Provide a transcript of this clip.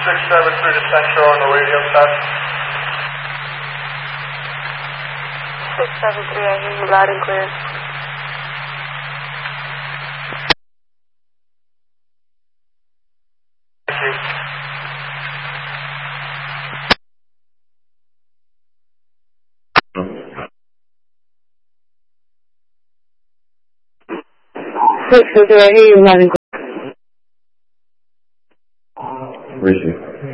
673 to Central on the radio test. 673, I hear you loud and clear. Thank you. I hear you loud and clear. Where is she?